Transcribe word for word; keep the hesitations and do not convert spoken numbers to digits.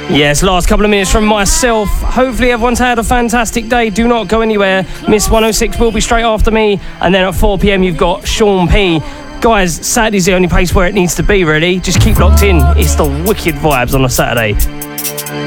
Yes, last couple of minutes from myself. Hopefully everyone's had a fantastic day. Do not go anywhere. Miss one oh six will be straight after me. And then at four p.m. you've got Sean P. Guys, Saturday's the only place where it needs to be, really. Just keep locked in. It's the wicked vibes on a Saturday.